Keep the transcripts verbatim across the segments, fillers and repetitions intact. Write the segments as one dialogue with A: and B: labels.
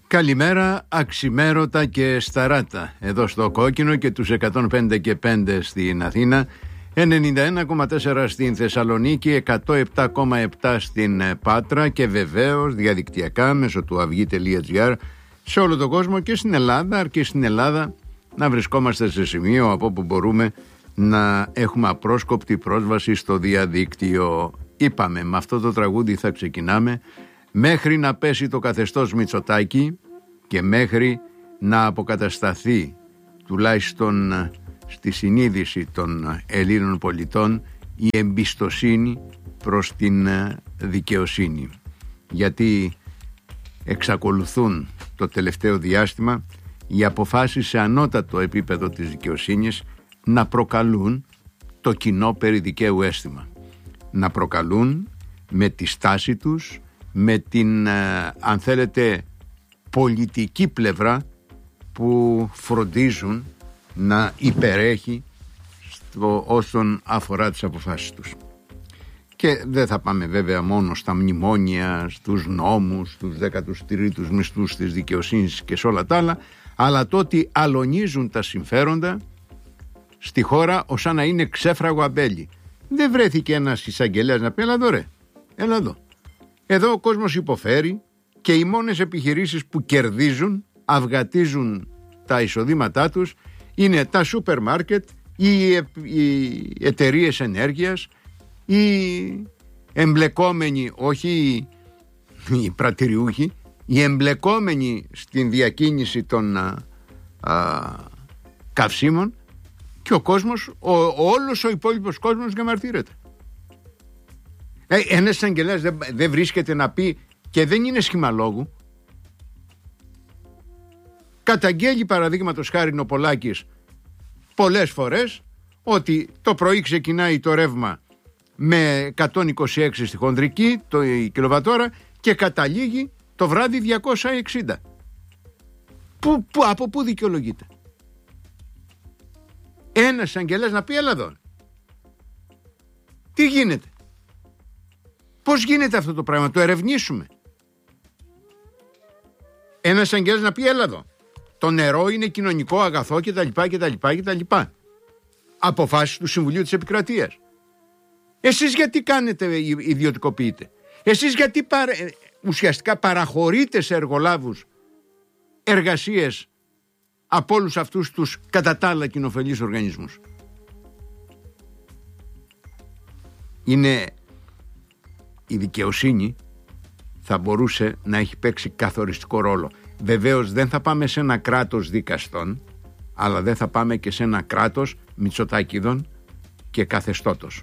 A: Καλημέρα, αξιμέρωτα και σταράτα. Εδώ στο Κόκκινο και τους εκατόν πέντε και πέντε στην Αθήνα, ενενήντα ένα κόμμα τέσσερα στην Θεσσαλονίκη, εκατόν επτά κόμμα επτά στην Πάτρα και βεβαίως διαδικτυακά μέσω του αυγή τελεία τζι άρ σε όλο τον κόσμο και στην Ελλάδα, αρκεί στην Ελλάδα να βρισκόμαστε σε σημείο από όπου μπορούμε να έχουμε απρόσκοπτη πρόσβαση στο διαδίκτυο. Είπαμε, με αυτό το τραγούδι θα ξεκινάμε μέχρι να πέσει το καθεστώς Μητσοτάκη και μέχρι να αποκατασταθεί τουλάχιστον στη συνείδηση των Ελλήνων πολιτών η εμπιστοσύνη προς την δικαιοσύνη. Γιατί εξακολουθούν το τελευταίο διάστημα οι αποφάσεις σε ανώτατο επίπεδο της δικαιοσύνης να προκαλούν το κοινό περί δικαίου αίσθημα. Να προκαλούν με τη στάση τους, με την, αν θέλετε, πολιτική πλευρά που φροντίζουν να υπερέχει στο όσον αφορά τις αποφάσεις τους. Και δεν θα πάμε βέβαια μόνο στα μνημόνια, στους νόμους, στους δέκατους τρίτους μισθούς της δικαιοσύνης και σε όλα τα άλλα, αλλά το ότι αλωνίζουν τα συμφέροντα στη χώρα ως να είναι ξέφραγο αμπέλι. Δεν βρέθηκε ένας εισαγγελέας να πει έλα εδώ ρε, έλα εδώ. Εδώ ο κόσμος υποφέρει και οι μόνες επιχειρήσεις που κερδίζουν, αυγατίζουν τα εισοδήματά τους είναι τα σούπερ μάρκετ, οι, οι εταιρείες ενέργειας, οι εμπλεκόμενοι, όχι οι πρατηριούχοι, οι εμπλεκόμενοι στην διακίνηση των α, α, καυσίμων και ο κόσμος, ο, όλος ο υπόλοιπος κόσμος διαμαρτύρεται. Ε, ένας εισαγγελέας δεν, δεν βρίσκεται να πει και δεν είναι σχήμα λόγου. Καταγγέλει παραδείγματος χάρη ο Πολάκης πολλές φορές ότι το πρωί ξεκινάει το ρεύμα με εκατόν είκοσι έξι στη χονδρική το κιλοβατόρα και καταλήγει το βράδυ διακόσια εξήντα. Που, που, από πού δικαιολογείται? Ένας εισαγγελέας να πει έλα εδώ. Τι γίνεται? Πώς γίνεται αυτό το πράγμα? Το ερευνήσουμε. Ένας εισαγγελέας να πει έλα εδώ. Το νερό είναι κοινωνικό αγαθό κτλ. κτλ, κτλ. Αποφάσεις του Συμβουλίου της Επικρατείας. Εσείς γιατί κάνετε, ιδιωτικοποιείτε? Εσείς γιατί παρα, ουσιαστικά παραχωρείτε σε εργολάβους εργασίες από όλους αυτούς τους κατά τα άλλα κοινοφελείς οργανισμούς? Είναι η δικαιοσύνη θα μπορούσε να έχει παίξει καθοριστικό ρόλο. Βεβαίως δεν θα πάμε σε ένα κράτος δικαστών, αλλά δεν θα πάμε και σε ένα κράτος Μητσοτάκηδων και καθεστώτος.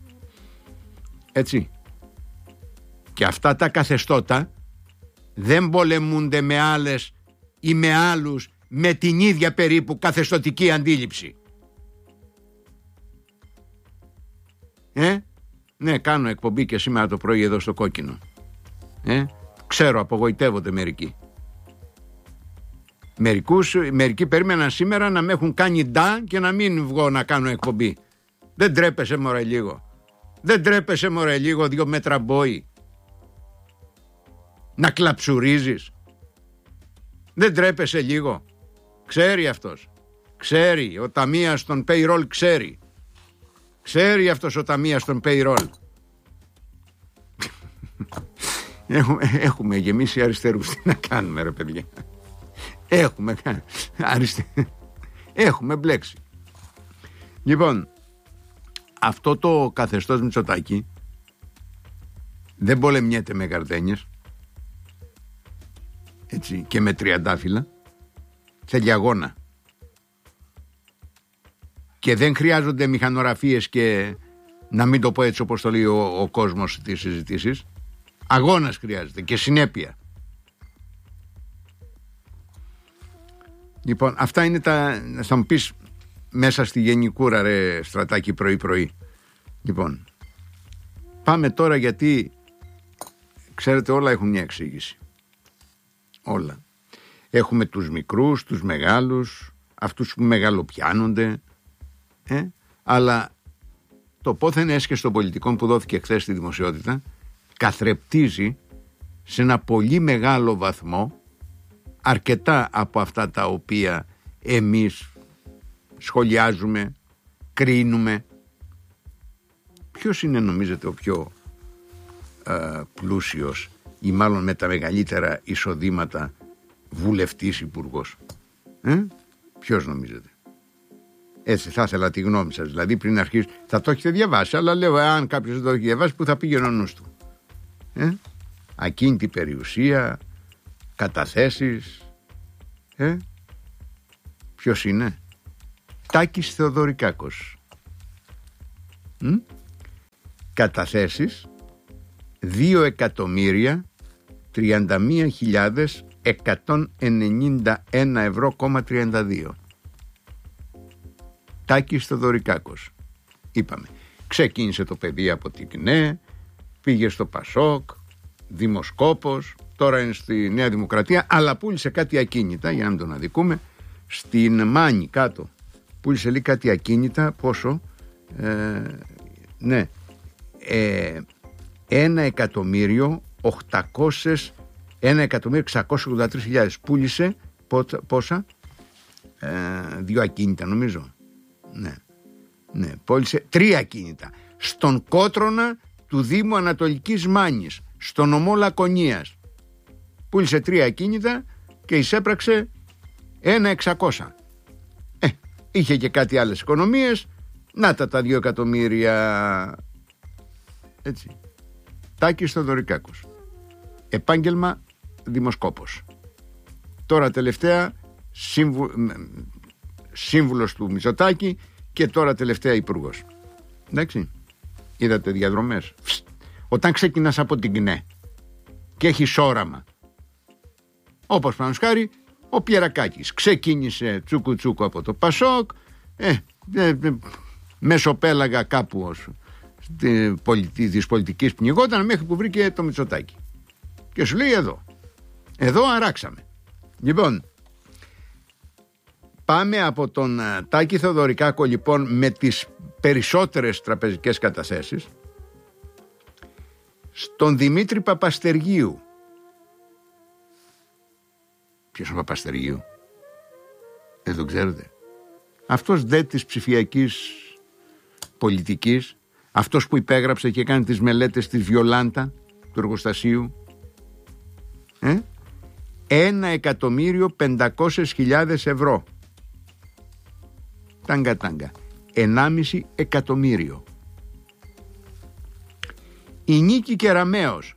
A: Έτσι. Και αυτά τα καθεστώτα δεν πολεμούνται με άλλες ή με άλλους με την ίδια περίπου καθεστωτική αντίληψη. Ε, ναι, κάνω εκπομπή και σήμερα το πρωί εδώ στο Κόκκινο. Ε, ξέρω, απογοητεύονται μερικοί. Μερικούς, μερικοί περίμεναν σήμερα να με έχουν κάνει ντα και να μην βγω να κάνω εκπομπή. Δεν τρέπεσαι μωρέ λίγο? Δεν τρέπεσαι μωρέ λίγο δύο μέτρα μπόι? Να κλαψουρίζεις? Δεν τρέπεσαι λίγο? Ξέρει αυτός. Ξέρει. Ο ταμείας των payroll ξέρει. Ξέρει αυτός ο ταμείας των payroll. Έχουμε, έχουμε γεμίσει αριστερούς. Τι να κάνουμε ρε παιδιά? Έχουμε αριστε... Έχουμε μπλέξει. Λοιπόν, αυτό το καθεστώς Μητσοτάκη δεν πολεμιέται με γαρδένιες, έτσι, και με τριαντάφυλλα. Θέλει αγώνα. Και δεν χρειάζονται μηχανογραφίες και, να μην το πω έτσι όπως το λέει ο, ο κόσμος στις συζητήσεις, αγώνας χρειάζεται και συνέπεια. Λοιπόν, αυτά είναι τα, θα μου πεις, μέσα στη γενικούρα ρε Στρατάκη, πρωί πρωί. Λοιπόν, πάμε τώρα, γιατί ξέρετε όλα έχουν μια εξήγηση. Όλα. Έχουμε τους μικρούς, τους μεγάλους, αυτούς που μεγαλοπιάνονται, ε? αλλά το πόθεν έσχες των πολιτικών που δόθηκε χθες στη δημοσιότητα καθρεπτίζει σε ένα πολύ μεγάλο βαθμό αρκετά από αυτά τα οποία εμείς σχολιάζουμε, κρίνουμε. Ποιος είναι, νομίζετε, ο πιο ε, πλούσιος ή μάλλον με τα μεγαλύτερα εισοδήματα βουλευτής υπουργός? Ε? Ποιος νομίζετε? Έτσι θα ήθελα τη γνώμη σας. Δηλαδή πριν αρχίσει, θα το έχετε διαβάσει, αλλά λέω, αν κάποιος δεν το έχει διαβάσει, που θα πήγαινε ο νους του? Ε? Ακίνητη περιουσία, καταθέσεις. Ε? Ποιος είναι? Τάκης Θεοδωρικάκος. Μ? Καταθέσεις δύο εκατομμύρια τριάντα μία χιλιάδες εκατόν ενενήντα ένα ευρώ κόμμα τριάντα δύο. Τάκης Θεοδωρικάκος. Είπαμε, ξεκίνησε το παιδί από την ΚΝΕ, πήγε στο Πασόκ, δημοσκόπος, τώρα είναι στη Νέα Δημοκρατία, αλλά πούλησε κάτι ακίνητα, για να μην τον αδικούμε, στην Μάνη κάτω. Πούλησε λέει κάτι ακίνητα, πόσο? Ε, ναι, ε, ένα εκατομμύριο οχτακόσιες, ένα εκατομμύριο εξακόσιες ογδόντα τρεις χιλιάδες. Πούλησε πόσα? Ε, δύο ακίνητα νομίζω. Ναι, ναι, πούλησε τρία ακίνητα στον Κότρονα του Δήμου Ανατολικής Μάνης, στο νομό Λακωνίας. Πούλησε τρία ακίνητα και εισέπραξε ένα εξακόσια. Ε, είχε και κάτι άλλες οικονομίες. Να τα τα δύο εκατομμύρια. Έτσι. Τάκης Θεοδωρικάκος. Επάγγελμα δημοσκόπος. Τώρα τελευταία σύμβου... σύμβουλος του Μητσοτάκη και τώρα τελευταία υπουργός. Εντάξει. Είδατε διαδρομές? Όταν ξεκινάς από την ΚΝΕ και έχεις όραμα, όπως πάνω χάρη ο Πιερακάκης ξεκίνησε τσούκου τσούκου από το Πασόκ, ε, ε, ε, μεσοπέλαγα κάπου ως της πολιτικής πνιγόταν μέχρι που βρήκε το Μητσοτάκη και σου λέει εδώ εδώ αράξαμε. Λοιπόν, πάμε από τον Τάκη Θεοδωρικάκο λοιπόν με τις περισσότερες τραπεζικές καταθέσεις στον Δημήτρη Παπαστεργίου. Ποιος είναι ο Παπαστεργίου? Δεν τον ξέρετε? Αυτός δε της ψηφιακής πολιτικής, αυτός που υπέγραψε και έκανε τις μελέτες της Βιολάντα του εργοστασίου. Ε? Ένα εκατομμύριο πεντακόσιες χιλιάδες ευρώ. Τάγκα τάγκα. Ενάμιση εκατομμύριο. Η Νίκη Κεραμέως.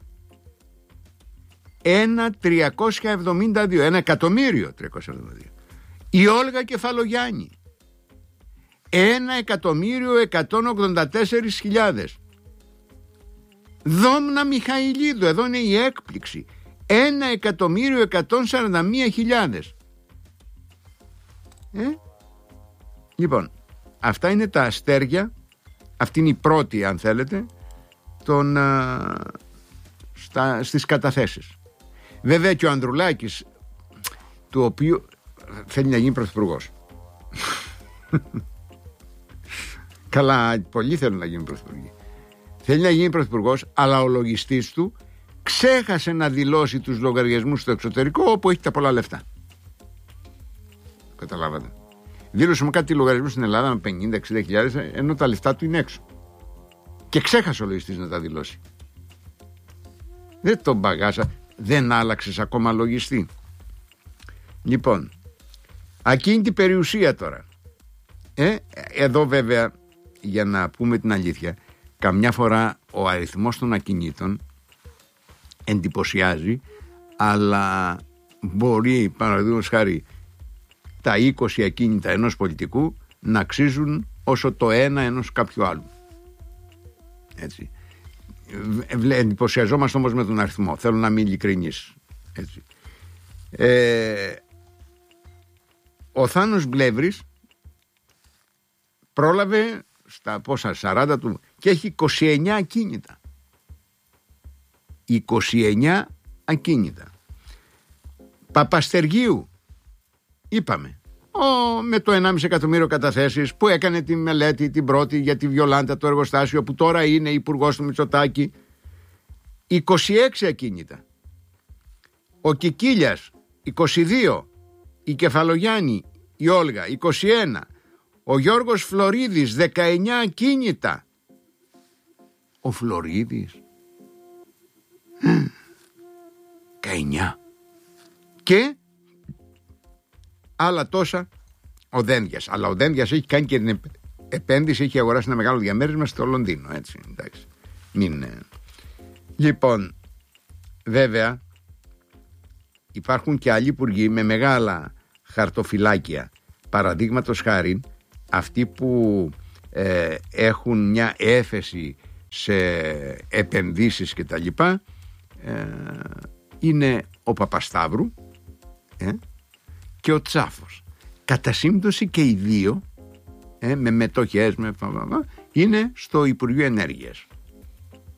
A: Ένα τριακόσια εβδομήντα δύο. Ένα εκατομμύριο τριακόσια εβδομήντα δύο. Η Όλγα Κεφαλογιάννη. Ένα εκατομμύριο εκατόν ογδόντα τέσσερις χιλιάδες. Δόμνα Μιχαηλίδου. Εδώ είναι η έκπληξη. Ένα εκατομμύριο εκατόν σαράντα μία χιλιάδες. Ε? Λοιπόν, αυτά είναι τα αστέρια. Αυτή είναι η πρώτη, αν θέλετε, των, α, στα, στις καταθέσεις. Βέβαια και ο Ανδρουλάκης, του οποίου θέλει να γίνει πρωθυπουργός. Καλά, πολλοί θέλουν να γίνουν πρωθυπουργοί. Θέλει να γίνει πρωθυπουργός, αλλά ο λογιστής του ξέχασε να δηλώσει τους λογαριασμούς στο εξωτερικό, όπου έχει τα πολλά λεφτά. Καταλάβατε? Δήλωσε με κάτι λογαριασμούς στην Ελλάδα με πενήντα εξήντα χιλιάδες, ενώ τα λεφτά του είναι έξω. Και ξέχασε ο λογιστής να τα δηλώσει. Δεν τον μπαγάσα. Δεν άλλαξες ακόμα λογιστή? Λοιπόν, ακίνητη περιουσία τώρα. Ε, εδώ βέβαια, για να πούμε την αλήθεια, καμιά φορά ο αριθμός των ακινήτων εντυπωσιάζει, αλλά μπορεί, παραδείγματος χάρη, τα είκοσι ακίνητα ενός πολιτικού να αξίζουν όσο το ένα ενός κάποιου άλλου. Έτσι. Εντυπωσιαζόμαστε όμως με τον αριθμό. Θέλω να είμαι ειλικρινής. Έτσι. Ε, ο Θάνος Μπλεύρης πρόλαβε στα πόσα σαράντα του και έχει είκοσι εννέα ακίνητα. είκοσι εννέα ακίνητα. Παπαστεργίου, είπαμε, ο, με το ενάμιση εκατομμύριο καταθέσεις, που έκανε τη μελέτη την πρώτη για τη Βιολάντα, το εργοστάσιο, που τώρα είναι υπουργός του Μητσοτάκη. είκοσι έξι ακίνητα. Ο Κικίλιας είκοσι δύο η Κεφαλογιάννη η Όλγα, είκοσι ένα ο Γιώργος Φλωρίδης, δεκαεννιά ακίνητα. Ο Φλωρίδης δεκαεννιά. Και άλλα τόσα ο Δένδιας. Αλλά ο Δένδιας έχει κάνει και την επένδυση, έχει αγοράσει ένα μεγάλο διαμέρισμα στο Λονδίνο, έτσι, εντάξει. Μην... Λοιπόν, βέβαια υπάρχουν και άλλοι υπουργοί με μεγάλα χαρτοφυλάκια. Παραδείγματος χάριν αυτοί που ε, έχουν μια έφεση σε επενδύσεις και τα λοιπά, ε, είναι ο Παπασταύρου ε, και ο Τσάφος. Κατά σύμπτωση και οι δύο ε, με μετοχές με, είναι στο Υπουργείο Ενέργειας.